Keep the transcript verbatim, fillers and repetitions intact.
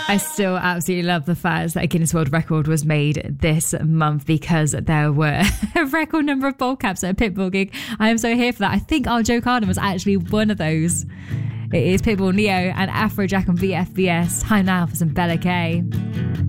I still absolutely love the fact that a Guinness World Record was made this month because there were a record number of bowl caps at a Pitbull gig. I am so here for that. I think our Joe Carden was actually one of those. It is Pitbull, Neo and Afrojack and V F V S. Time now for some Bella K.